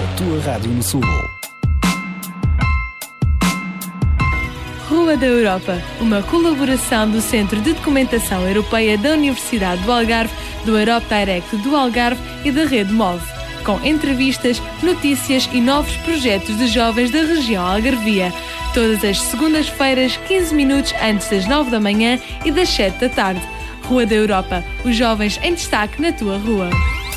tua rádio no Sul. Rua da Europa, uma colaboração do Centro de Documentação Europeia da Universidade do Algarve, do Europe Direct do Algarve e da Rede MOVE, com entrevistas, notícias e novos projetos de jovens da região algarvia, todas as segundas-feiras, 15 minutos antes das 9 da manhã e das 7 da tarde. Rua da Europa, os jovens em destaque na tua rua.